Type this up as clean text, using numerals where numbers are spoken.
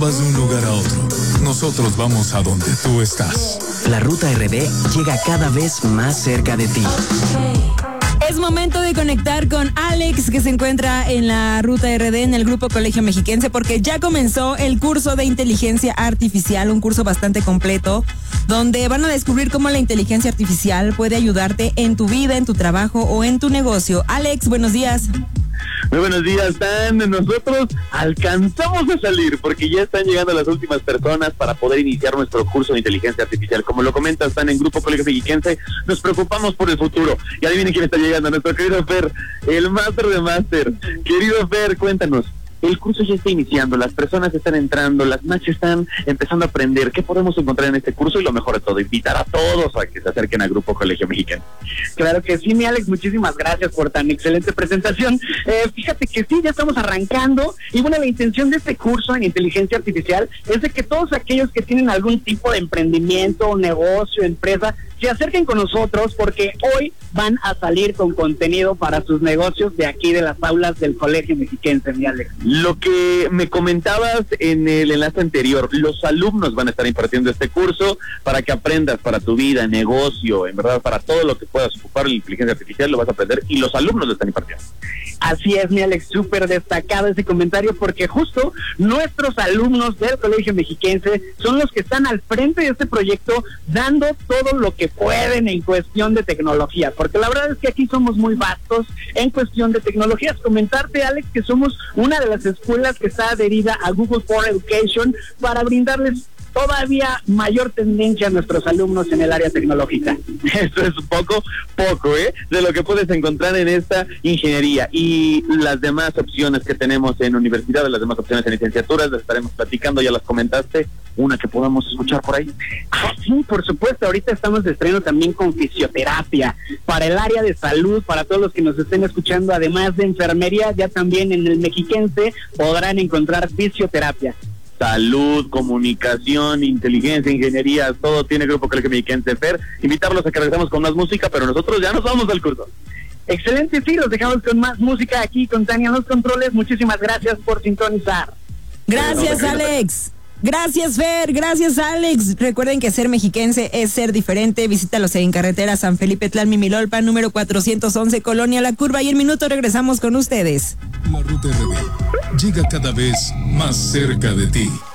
Vas de un lugar a otro. Nosotros vamos a donde tú estás. La Ruta RD llega cada vez más cerca de ti. Es momento de conectar con Alex, que se encuentra en la Ruta RD en el Grupo Colegio Mexiquense, porque ya comenzó el curso de inteligencia artificial, un curso bastante completo, donde van a descubrir cómo la inteligencia artificial puede ayudarte en tu vida, en tu trabajo o en tu negocio. Alex, buenos días. Muy buenos días, Dan. Nosotros alcanzamos a salir porque ya están llegando las últimas personas para poder iniciar nuestro curso de inteligencia artificial. Como lo comentas, están en Grupo Colegio Mexiquense. Nos preocupamos por el futuro. Y adivinen quién está llegando, nuestro querido Fer, el máster de máster. Querido Fer, cuéntanos. El curso ya está iniciando, las personas están entrando, las matches están empezando a aprender. ¿Qué podemos encontrar en este curso? Y lo mejor de todo, invitar a todos a que se acerquen al Grupo Colegio Mexicano. Claro que sí, mi Alex, muchísimas gracias por tan excelente presentación. Fíjate que sí, ya estamos arrancando. Y bueno, la intención de este curso en inteligencia artificial es de que todos aquellos que tienen algún tipo de emprendimiento, negocio, empresa, se acerquen con nosotros, porque hoy van a salir con contenido para sus negocios de aquí de las aulas del Colegio Mexiquense, mi Alex. Lo que me comentabas en el enlace anterior, los alumnos van a estar impartiendo este curso para que aprendas para tu vida, negocio, en verdad para todo lo que puedas ocupar en la inteligencia artificial lo vas a aprender y los alumnos lo están impartiendo. Así es, mi Alex, súper destacado ese comentario, porque justo nuestros alumnos del Colegio Mexiquense son los que están al frente de este proyecto, dando todo lo que pueden en cuestión de tecnología, porque la verdad es que aquí somos muy vastos en cuestión de tecnologías. Comentarte, Alex, que somos una de las escuelas que está adherida a Google for Education para brindarles todavía mayor tendencia a nuestros alumnos en el área tecnológica. Eso es poco, de lo que puedes encontrar en esta ingeniería y las demás opciones que tenemos en universidades, las demás opciones en licenciaturas, las estaremos platicando, ya las comentaste, una que podamos escuchar por ahí. Ah, sí, por supuesto, ahorita estamos de estreno también con fisioterapia, para el área de salud, para todos los que nos estén escuchando, además de enfermería, ya también en el Mexiquense podrán encontrar fisioterapia. Salud, comunicación, inteligencia, ingeniería, todo tiene Grupo Colegio Mexiquense. Fer, invitarlos a que regresemos con más música, pero nosotros ya nos vamos al curso. Excelente, sí, los dejamos con más música aquí con Tania en los controles. Muchísimas gracias por sintonizar. Gracias, Alex. Gracias, Fer. Gracias, Alex. Recuerden que ser mexiquense es ser diferente. Visítalos en carretera San Felipe Tlalmimilolpan, número 411, Colonia La Curva. Y en minuto regresamos con ustedes. La Ruta RD llega cada vez más cerca de ti.